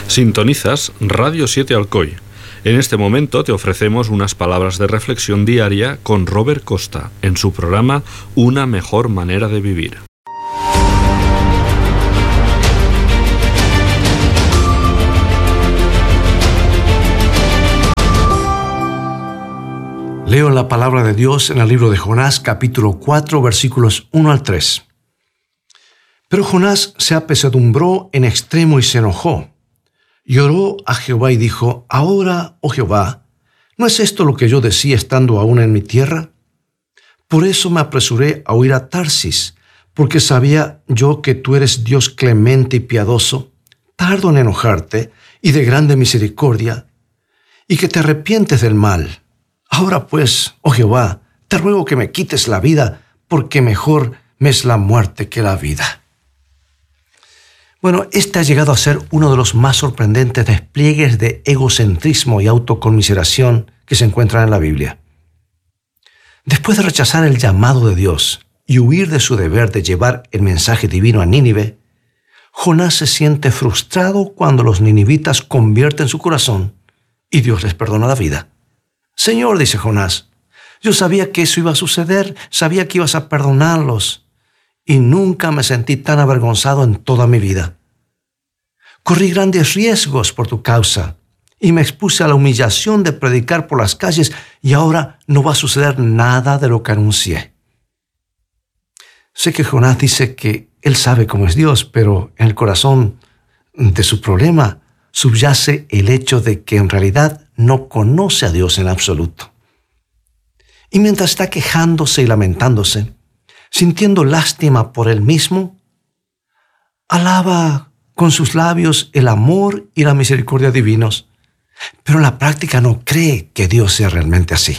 Sintonizas Radio 7 Alcoy. En este momento te ofrecemos unas palabras de reflexión diaria con Robert Costa en su programa Una mejor manera de vivir. Leo la palabra de Dios en el libro de Jonás, capítulo 4, versículos 1 al 3. Pero Jonás se apesadumbró en extremo y se enojó. Y oró a Jehová y dijo: Ahora, oh Jehová, ¿no es esto lo que yo decía estando aún en mi tierra? Por eso me apresuré a huir a Tarsis, porque sabía yo que tú eres Dios clemente y piadoso, tardo en enojarte y de grande misericordia, y que te arrepientes del mal. Ahora pues, oh Jehová, te ruego que me quites la vida, porque mejor me es la muerte que la vida. Bueno, este ha llegado a ser uno de los más sorprendentes despliegues de egocentrismo y autoconmiseración que se encuentran en la Biblia. Después de rechazar el llamado de Dios y huir de su deber de llevar el mensaje divino a Nínive, Jonás se siente frustrado cuando los ninivitas convierten su corazón y Dios les perdona la vida. Señor, dice Jonás, yo sabía que eso iba a suceder, sabía que ibas a perdonarlos, y nunca me sentí tan avergonzado en toda mi vida. Corrí grandes riesgos por tu causa, y me expuse a la humillación de predicar por las calles, y ahora no va a suceder nada de lo que anuncié. Sé que Jonás dice que él sabe cómo es Dios, pero en el corazón de su problema subyace el hecho de que en realidad no conoce a Dios en absoluto. Y mientras está quejándose y lamentándose, sintiendo lástima por él mismo, alaba con sus labios el amor y la misericordia divinos, pero en la práctica no cree que Dios sea realmente así.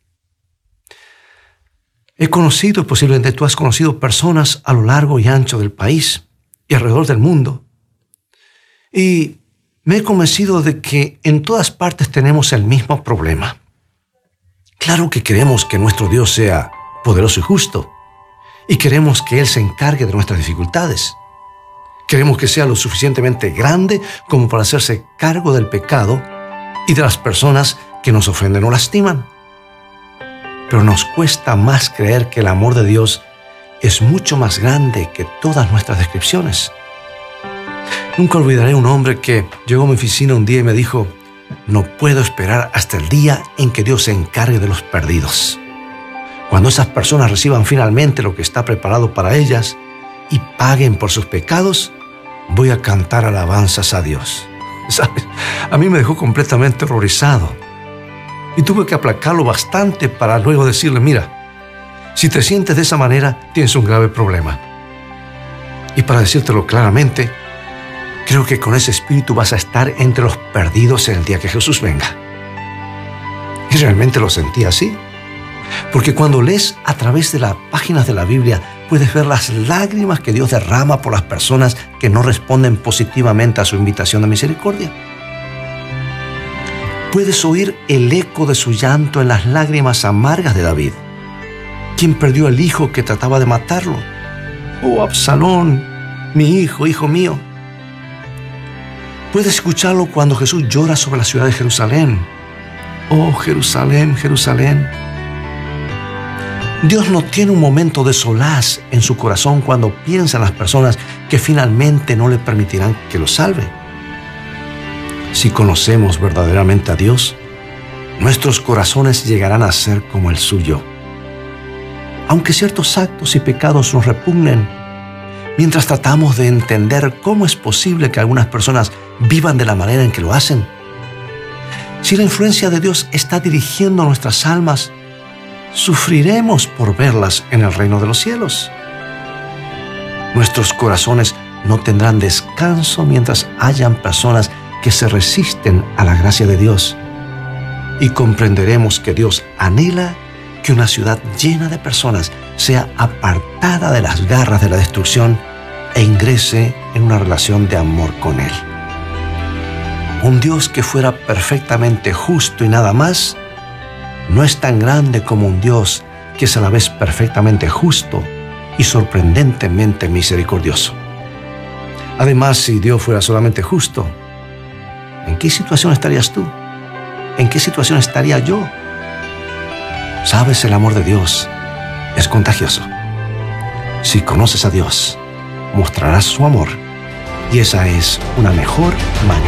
He conocido, posiblemente tú has conocido personas a lo largo y ancho del país y alrededor del mundo, y me he convencido de que en todas partes tenemos el mismo problema. Claro que queremos que nuestro Dios sea poderoso y justo, y queremos que Él se encargue de nuestras dificultades. Queremos que sea lo suficientemente grande como para hacerse cargo del pecado y de las personas que nos ofenden o lastiman. Pero nos cuesta más creer que el amor de Dios es mucho más grande que todas nuestras descripciones. Nunca olvidaré un hombre que llegó a mi oficina un día y me dijo: no puedo esperar hasta el día en que Dios se encargue de los perdidos. Cuando esas personas reciban finalmente lo que está preparado para ellas y paguen por sus pecados, voy a cantar alabanzas a Dios. ¿Sabes? A mí me dejó completamente horrorizado y tuve que aplacarlo bastante para luego decirle: mira, si te sientes de esa manera, tienes un grave problema. Y para decírtelo claramente, creo que con ese espíritu vas a estar entre los perdidos en el día que Jesús venga. Y realmente lo sentí así. Porque cuando lees a través de las páginas de la Biblia, puedes ver las lágrimas que Dios derrama por las personas que no responden positivamente a su invitación de misericordia. Puedes oír el eco de su llanto en las lágrimas amargas de David, quien perdió al hijo que trataba de matarlo. Oh, Absalón, mi hijo, hijo mío. Puedes escucharlo cuando Jesús llora sobre la ciudad de Jerusalén. Oh, Jerusalén, Jerusalén. Dios no tiene un momento de solaz en su corazón cuando piensa en las personas que finalmente no le permitirán que lo salve. Si conocemos verdaderamente a Dios, nuestros corazones llegarán a ser como el suyo. Aunque ciertos actos y pecados nos repugnen, mientras tratamos de entender cómo es posible que algunas personas vivan de la manera en que lo hacen, si la influencia de Dios está dirigiendo nuestras almas, sufriremos por verlas en el reino de los cielos. Nuestros corazones no tendrán descanso mientras hayan personas que se resisten a la gracia de Dios, y comprenderemos que Dios anhela que una ciudad llena de personas sea apartada de las garras de la destrucción e ingrese en una relación de amor con Él. Un Dios que fuera perfectamente justo y nada más, no es tan grande como un Dios que es a la vez perfectamente justo y sorprendentemente misericordioso. Además, si Dios fuera solamente justo, ¿En qué situación estarías tú? ¿En qué situación estaría yo? Sabes, el amor de Dios es contagioso. Si conoces a Dios, mostrarás su amor. Y esa es una mejor manera